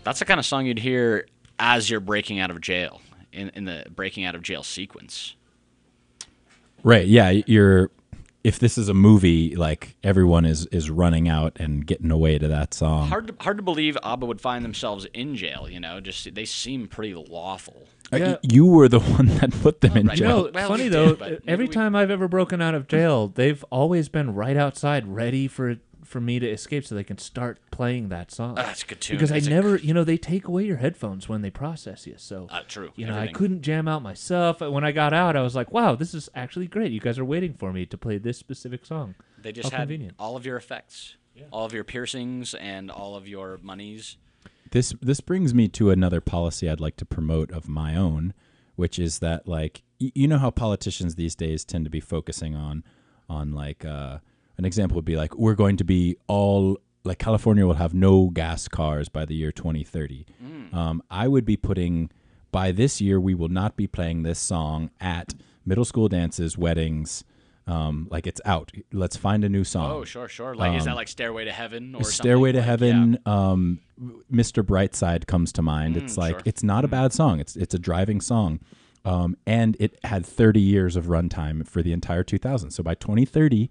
That's the kind of song you'd hear as you're breaking out of jail, in the breaking out of jail sequence. Right. Yeah. If this is a movie, like everyone is running out and getting away to that song. Hard to believe ABBA would find themselves in jail. Just they seem pretty lawful. Yeah. You were the one that put them in right. jail. No, Well, funny we though. did, but Every maybe time I've ever broken out of jail, they've always been right outside, ready for me to escape, so they can start playing that song. That's a good tune. Because It's they take away your headphones when they process you. So true. I Everything. couldn't jam out myself. When I got out, I was like, "Wow, this is actually great. You guys are waiting for me to play this specific song." They just How had convenient. all of your effects, all of your piercings, and all of your monies. This brings me to another policy I'd like to promote of my own, which is that like you know how politicians these days tend to be focusing on like an example would be like we're going to be all like California will have no gas cars by the year 2030. I would be putting by this year we will not be playing this song at middle school dances, weddings. Like it's out. Let's find a new song. Oh, sure. Like is that like Stairway to Heaven or something? Stairway to Like, Heaven, yeah. Mr. Brightside comes to mind. It's like sure. it's not a bad song. It's a driving song, and it had 30 years of runtime for the entire 2000s. So by 2030,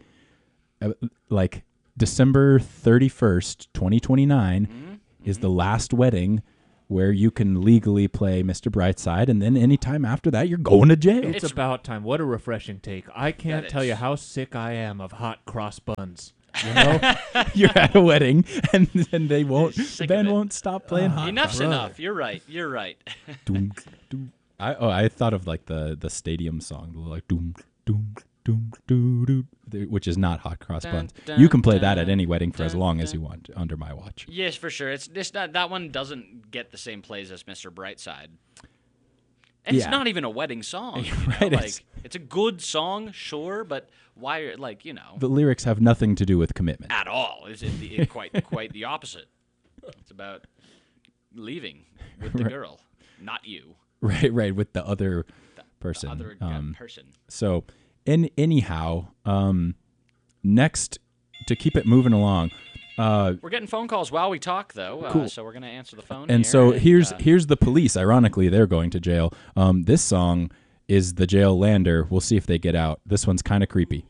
like December 31st, 2029, is the last wedding where you can legally play Mr. Brightside, and then anytime after that, you're going to jail. It's about time. What a refreshing take. I can't That tell you is. how sick I am of hot cross buns. You know? You're at a wedding, and they won't. Sick of Ben it. won't stop playing hot. Enough's brother. enough. You're right. Doom, doom. I thought of like the stadium song, like doom doom doom doo doo, which is not Hot Cross Dun, Buns. dun, You can play that at dun, any wedding for as dun, long as dun. you want under my watch. Yes, for sure. It's this that one doesn't get the same plays as Mr. Brightside. And it's Yeah. not even a wedding song. Right, Like it's a good song, sure, but why The lyrics have nothing to do with commitment. at all. It's quite the opposite. It's about leaving with the girl, not you. Right, with the other person. Other person. So, anyhow, next to keep it moving along. We're getting phone calls while we talk, though. Cool. So we're going to answer the phone. And here, so and, here's the police. Ironically, they're going to jail. This song is the jail lander. We'll see if they get out. This one's kind of creepy.